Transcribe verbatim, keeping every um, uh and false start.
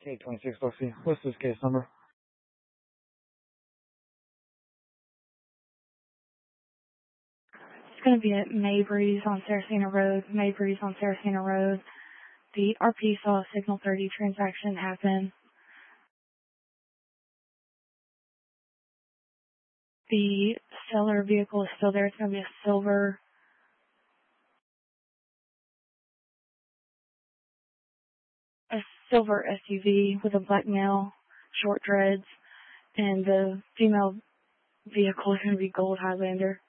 K twenty-six, let's see. What's this case number? It's going to be at Mabry's on Saracena Road. Mabry's on Saracena Road. The R P saw a Signal thirty transaction happen. The seller vehicle is still there. It's going to be a silver, a silver S U V with a black male, short dreads, and the female vehicle is going to be gold Highlander.